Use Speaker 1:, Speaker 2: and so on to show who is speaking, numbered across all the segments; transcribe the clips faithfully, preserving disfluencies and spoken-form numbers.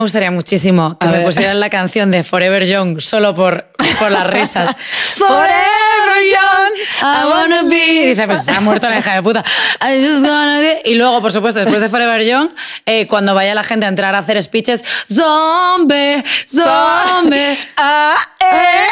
Speaker 1: Me gustaría muchísimo que
Speaker 2: A
Speaker 1: me
Speaker 2: ver.
Speaker 1: pusieran la canción de Forever Young solo por, por las risas. Forever Young, I wanna be. Y dice, pues se ha muerto la hija de puta. I just wanna be. Y luego, por supuesto, después de Forever Young, eh, cuando vaya la gente a entrar a hacer speeches, zombie, zombie.
Speaker 2: Ah, eh,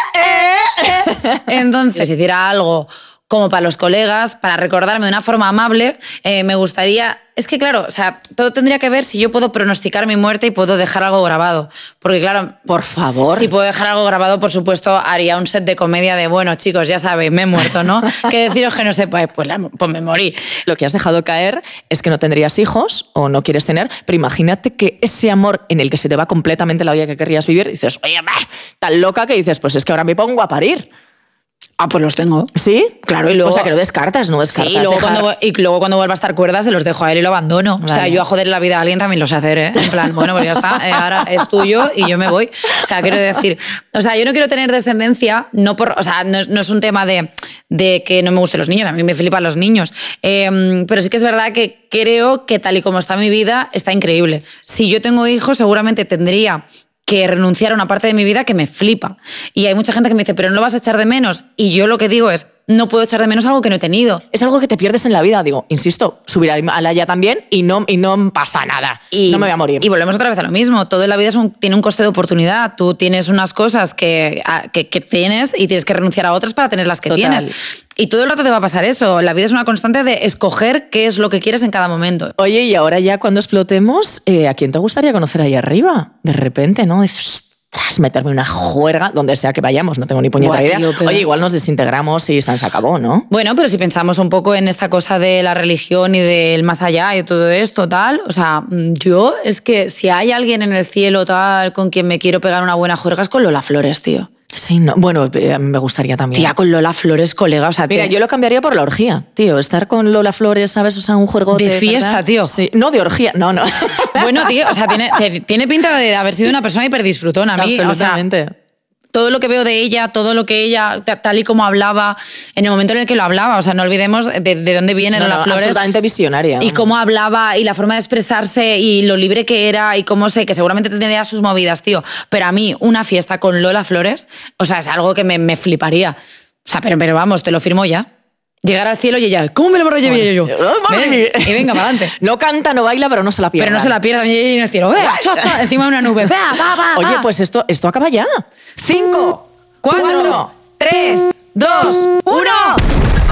Speaker 2: eh, eh.
Speaker 1: Entonces, si hiciera algo como para los colegas, para recordarme de una forma amable, eh, me gustaría... Es que, claro, o sea, todo tendría que ver si yo puedo pronosticar mi muerte y puedo dejar algo grabado. Porque, claro...
Speaker 2: Por favor.
Speaker 1: Si puedo dejar algo grabado, por supuesto, haría un set de comedia de, bueno, chicos, ya sabéis, me he muerto, ¿no? ¿Qué deciros que no sepáis? Pues, la, pues me morí.
Speaker 2: Lo que has dejado caer es que no tendrías hijos o no quieres tener, pero imagínate que ese amor en el que se te va completamente la olla que querrías vivir, dices, oye, bah, tan loca que dices, pues es que ahora me pongo a parir.
Speaker 1: Ah, pues los tengo.
Speaker 2: ¿Sí?
Speaker 1: Claro, y luego...
Speaker 2: O sea, que no descartas, no descartas.
Speaker 1: Sí, y luego,
Speaker 2: dejar...
Speaker 1: cuando, y luego cuando vuelva a estar cuerda se los dejo a él y lo abandono.
Speaker 2: Vale.
Speaker 1: O sea, yo a joder la vida a alguien también lo sé hacer, ¿eh? En plan, bueno, pues ya está, eh, ahora es tuyo y yo me voy. O sea, quiero decir... O sea, yo no quiero tener descendencia, no por... O sea, no, es- no es un tema de, de que no me gusten los niños, a mí me flipan los niños. Eh, pero sí que es verdad que creo que tal y como está mi vida, está increíble. Si yo tengo hijos, seguramente tendría... que renunciar a una parte de mi vida que me flipa. Y hay mucha gente que me dice, pero no lo vas a echar de menos. Y yo lo que digo es, no puedo echar de menos algo que no he tenido.
Speaker 2: Es algo que te pierdes en la vida, digo, insisto, subir a la ya también y no, y no pasa nada.
Speaker 1: Y,
Speaker 2: no me voy a morir.
Speaker 1: Y volvemos otra vez a lo mismo. Todo en la vida es un- tiene un coste de oportunidad. Tú tienes unas cosas que, a- que, que tienes y tienes que renunciar a otras para tener las que
Speaker 2: Total.
Speaker 1: tienes. Y todo el rato te va a pasar eso. La vida es una constante de escoger qué es lo que quieres en cada momento.
Speaker 2: Oye, y ahora ya cuando explotemos, eh, ¿a quién te gustaría conocer ahí arriba? De repente, ¿no? Ostras, meterme una juerga donde sea que vayamos, no tengo ni puñetera
Speaker 1: Buah,
Speaker 2: idea.
Speaker 1: tío, pero-
Speaker 2: Oye, igual nos desintegramos y se acabó, ¿no?
Speaker 1: Bueno, pero si pensamos un poco en esta cosa de la religión y del más allá y todo esto, tal, o sea, yo es que si hay alguien en el cielo, tal, con quien me quiero pegar una buena juerga es con Lola Flores, tío.
Speaker 2: Sí, no. Bueno, eh, a mí me gustaría también.
Speaker 1: Tía, con Lola Flores, colega, o sea,
Speaker 2: Mira,
Speaker 1: tío,
Speaker 2: yo lo cambiaría por la orgía, tío. Estar con Lola Flores, ¿sabes? O sea, un juegote.
Speaker 1: De fiesta,
Speaker 2: ¿verdad?
Speaker 1: tío.
Speaker 2: Sí. No, de orgía. No, no.
Speaker 1: Bueno, tío, o sea, tiene, tiene pinta de haber sido una persona hiperdisfrutona a mí. O sea,
Speaker 2: Absolutamente.
Speaker 1: todo lo que veo de ella, todo lo que ella, ta- tal y como hablaba, en el momento en el que lo hablaba, o sea, no olvidemos de, de dónde viene
Speaker 2: No,
Speaker 1: Lola
Speaker 2: no,
Speaker 1: Flores.
Speaker 2: absolutamente visionaria.
Speaker 1: Y
Speaker 2: vamos.
Speaker 1: cómo hablaba y la forma de expresarse y lo libre que era y cómo sé que seguramente tendría sus movidas, tío. Pero a mí, una fiesta con Lola Flores, o sea, es algo que me, me fliparía. O sea, pero, pero vamos, te lo firmo ya. Llegar al cielo y ella, ¿cómo me lo llevé yo?
Speaker 2: ¡Oh, madre
Speaker 1: ¿Ves?
Speaker 2: mía!
Speaker 1: Y venga, para adelante.
Speaker 2: No canta, no baila, pero no se la pierda.
Speaker 1: Pero no se la pierda y ella en el cielo. ¡Vea, cha, cha! Encima de una nube. ¡Vea, va, va,
Speaker 2: Oye,
Speaker 1: va!
Speaker 2: pues esto, esto acaba ya. Cinco,
Speaker 1: Cuatro, tres, dos, uno.